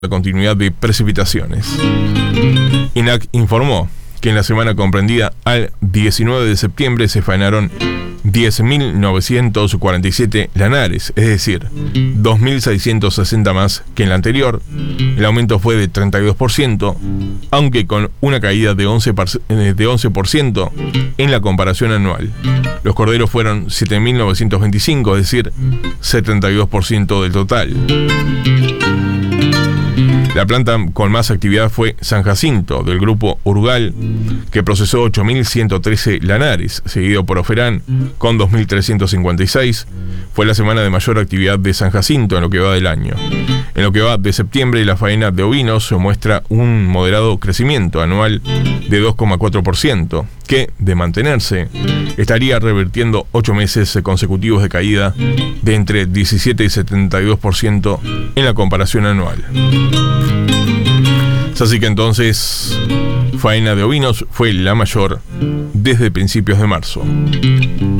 la continuidad de precipitaciones. INAC informó que en la semana comprendida al 19 de septiembre se faenaron 10.947 lanares, es decir, 2.660 más que en la anterior. El aumento fue de 32%, aunque con una caída de 11% en la comparación anual. Los corderos fueron 7.925, es decir, 72% del total. La planta con más actividad fue San Jacinto, del grupo Urgal, que procesó 8.113 lanares, seguido por Oferán, con 2.356. Fue la semana de mayor actividad de San Jacinto en lo que va del año. En lo que va de septiembre, la faena de ovinos muestra un moderado crecimiento anual de 2,4%, que, de mantenerse, estaría revirtiendo 8 meses consecutivos de caída de entre 17 y 72% en la comparación anual. Así que entonces, faena de ovinos fue la mayor desde principios de marzo.